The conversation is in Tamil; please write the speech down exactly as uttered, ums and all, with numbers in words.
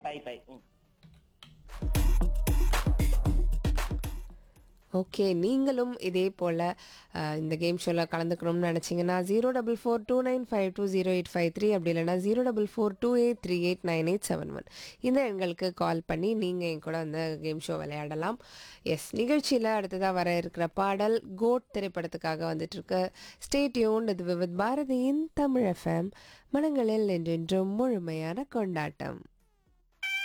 By by. ம். ஓகே. நீங்களும் இதே போல அ இந்த கேம் ஷோல கலந்துக்கணும்னு நெனச்சீங்கன்னா, zero four four two nine five two zero eight five three அப்படி இல்லன்னா zero four four two eight three eight nine eight seven one இந்த எண்களுக்கு கால் பண்ணி நீங்க என் கூட அந்த கேம் ஷோ விளையாடலாம். எஸ் நிகழ்ச்சியில அடுத்ததா வர இருக்கிற பாடல் கோட் திரைப்படத்துக்காக வந்துட்டுருக்கு. Stay tuned. இது விவித் பாரதியின் தமிழ் எஃப்எம். மனங்களில் என்றென்றும் முழுமையான கொண்டாட்டம்.